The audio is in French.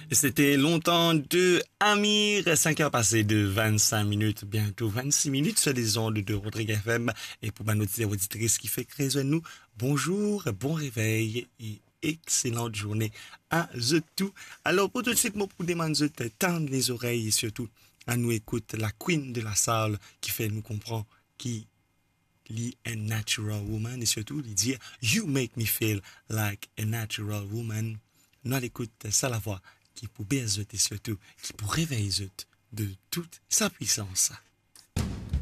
C'était longtemps de Amir, 5 heures passées de 25 minutes, bientôt 26 minutes sur les ondes de Rodrigue FM. Et pour ma auditrice qui fait créer nous, bonjour, bon réveil et excellente journée à The Tout. Alors pour tout de suite, moi pour demander de tendre les oreilles et surtout à nous écouter la queen de la salle qui fait nous comprendre qui lit a natural woman et surtout lui dire You make me feel like a natural woman. Nous à l'écoute ça la voix qui pour baiser et surtout qui pour réveiller de toute sa puissance.